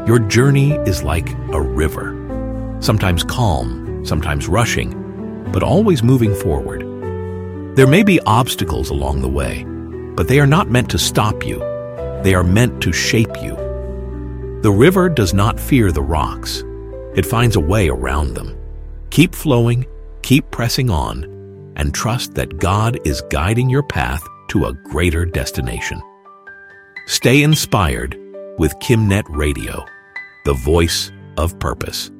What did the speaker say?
Your journey is like a river, sometimes calm, sometimes rushing, but always moving forward. There may be obstacles along the way, but they are not meant to stop you. They are meant to shape you. The river does not fear the rocks. It finds a way around them. Keep flowing, keep pressing on, and trust that God is guiding your path to a greater destination. Stay inspired with KimNet Radio, the voice of purpose.